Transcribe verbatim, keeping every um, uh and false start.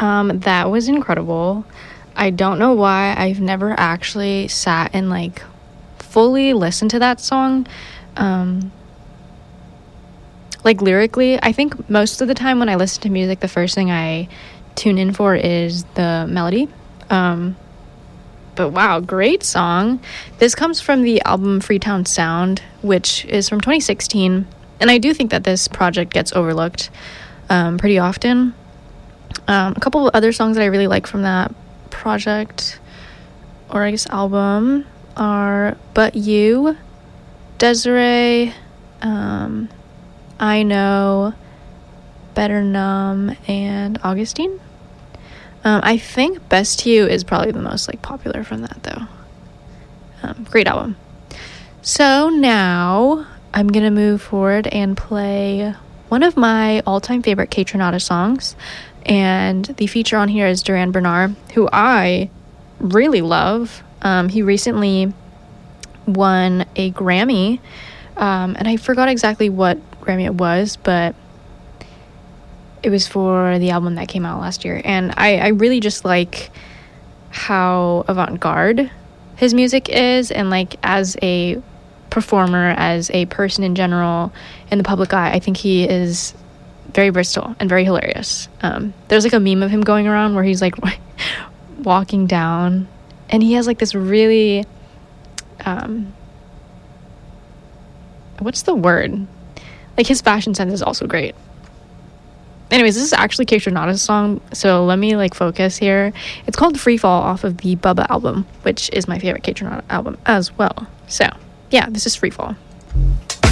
Um, that was incredible. I don't know why I've never actually sat and like fully listened to that song. Um, like lyrically, I think most of the time when I listen to music, the first thing I tune in for is the melody. Um, but wow, great song. This comes from the album Freetown Sound, which is from twenty sixteen. And I do think that this project gets overlooked um, pretty often. Um, a couple of other songs that I really like from that project, or I guess album, are But You, Desiree, um, I Know, Better Numb, and Augustine. Um, I think Best You is probably the most like popular from that though. Um, great album. So now I'm gonna move forward and play one of my all-time favorite Kaytranada songs, and the feature on here is Duran Bernard, who I really love. Um, he recently won a Grammy, um, and I forgot exactly what Grammy it was, but it was for the album that came out last year. And I, I really just like how avant-garde his music is, and like as a performer, as a person in general, in the public eye, I think he is very versatile and very hilarious. Um, there's like a meme of him going around where he's like walking down, and he has like this really, um, what's the word? Like his fashion sense is also great. Anyways, this is actually Kaytranada's song, so let me like focus here. It's called Free Fall off of the Bubba album, which is my favorite Kaytranada album as well. So yeah, this is Free Fall.